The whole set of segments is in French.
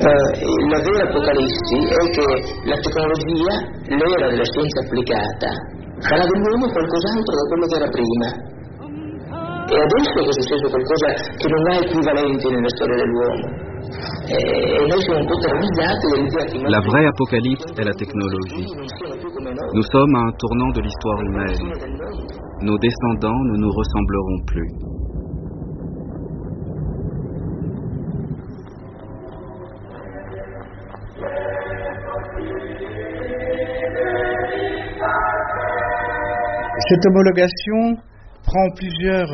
La vera apocalissi è che la tecnologia, l'era della scienza applicata, farà dell'uomo qualcos'altro da quello che era prima. E adesso è successo qualcosa che non ha equivalenti nella storia dell'uomo. E noi siamo un po' terrorizzati dall'idea che... La vraie apocalypse est la technologie. Nous sommes à un tournant de l'histoire humaine. Nos descendants ne nous ressembleront plus. Cette homologation prend plusieurs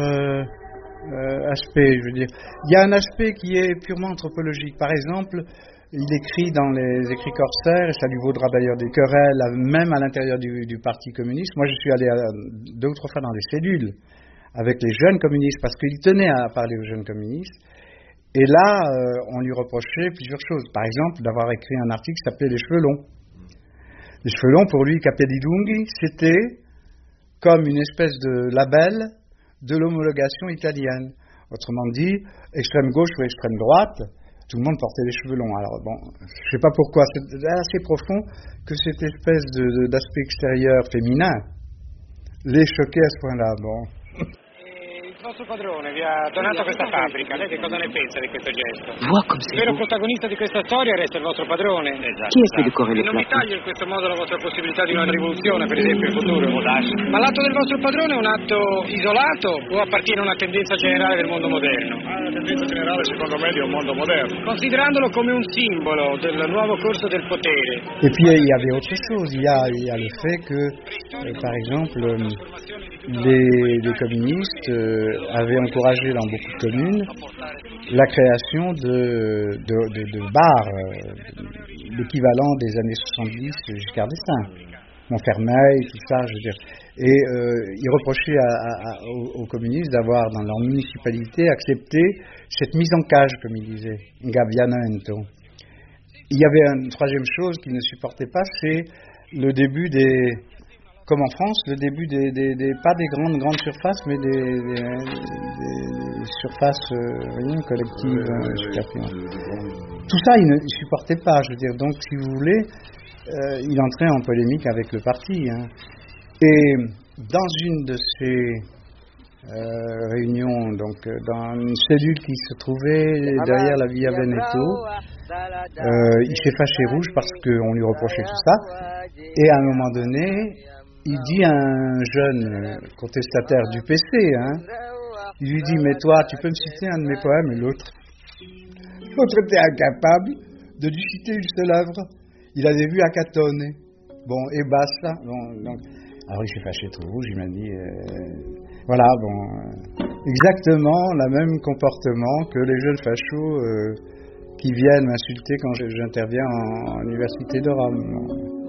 aspects, je veux dire. Il y a un aspect qui est purement anthropologique. Par exemple, il écrit dans les écrits corsaires, et ça lui vaudra d'ailleurs des querelles, même à l'intérieur du Parti communiste. Moi, je suis allé 2 ou 3 fois dans des cellules avec les jeunes communistes, parce qu'il tenait à parler aux jeunes communistes. Et là, on lui reprochait plusieurs choses. Par exemple, d'avoir écrit un article qui s'appelait « Les cheveux longs ». Les cheveux longs, pour lui, Capelli Lunghi, c'était comme une espèce de label de l'homologation italienne. Autrement dit, extrême gauche ou extrême droite, tout le monde portait les cheveux longs. Alors bon, je ne sais pas pourquoi, c'est assez profond que cette espèce d'aspect extérieur féminin les choquait à ce point-là. Bon. Il vostro padrone vi ha donato questa fabbrica, lei che cosa ne pensa di questo gesto? Il vero protagonista di questa storia resta il vostro padrone. Qui est-ce qui décorait le Non mi plafond? taglia in questo modo la vostra possibilità di una rivoluzione, per esempio, in futuro. Ma l'atto del vostro padrone è un atto isolato o appartiene a una tendenza generale del mondo moderno? La tendenza generale, secondo me, di un mondo moderno. Considerandolo come un simbolo del nuovo corso del potere. Et puis il y avait autre chose, il y a le fait que, par exemple, les communistes avaient encouragé dans beaucoup de communes la création de bars, l'équivalent des années 70 Giscard d'Estaing, Montfermeil, tout ça, je veux dire. Et ils reprochaient aux communistes d'avoir dans leur municipalité accepté cette mise en cage, comme ils disaient, ingabbiamento. Il y avait une troisième chose qu'ils ne supportaient pas, c'est le début comme en France, le début pas des grandes surfaces, mais des surfaces collectives superflues. Tout ça, ils ne supportaient pas, je veux dire. Donc, si vous voulez, il entrait en polémique avec le parti. Hein. Et dans une de ces réunions, donc dans une cellule qui se trouvait derrière la Via Veneto, il s'est fâché rouge parce qu'on lui reprochait tout ça. Et à un moment donné, il dit à un jeune contestataire du PC, hein, il lui dit « Mais toi, tu peux me citer un de mes poèmes ?» Et l'autre était incapable de lui citer une seule œuvre. Il avait vu Acatone. Bon, et basta. Bon, donc, alors il s'est fâché tout rouge, il m'a dit voilà, bon, exactement le même comportement que les jeunes fachos qui viennent m'insulter quand j'interviens en université de Rome.